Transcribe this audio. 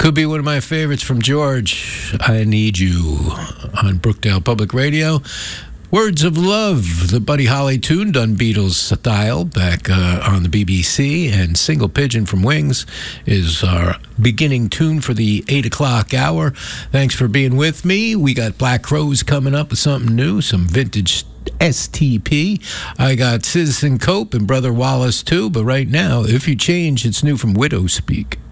Could be one of my favorites from George. I Need You on Brookdale Public Radio. Words of Love, the Buddy Holly tune, done Beatles style, back on the BBC. And Single Pigeon from Wings is our beginning tune for the 8 o'clock hour. Thanks for being with me. We got Black Crowes coming up with something new, some vintage STP. I got Citizen Cope and Brother Wallace too, but right now, If You Change, it's new from Widow Speak.